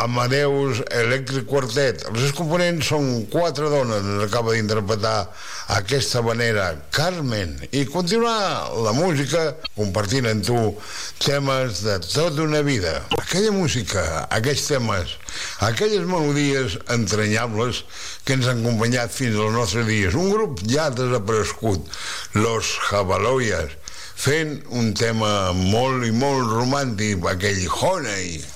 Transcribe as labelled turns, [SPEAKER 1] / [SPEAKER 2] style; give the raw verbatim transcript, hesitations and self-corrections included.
[SPEAKER 1] Amadeus Electric Quartet. Els seus components són quatre dones. Ens acaba d'interpretar aquesta habanera Carmen, i continuar la música compartint amb tu temes de tota una vida. Aquella música, aquells temes, aquelles melodies entranyables que ens han acompanyat fins als nostres dies. Un grup ja desaparegut, Los Jabaloyas, fent un tema molt i molt romàntic, aquell Honey.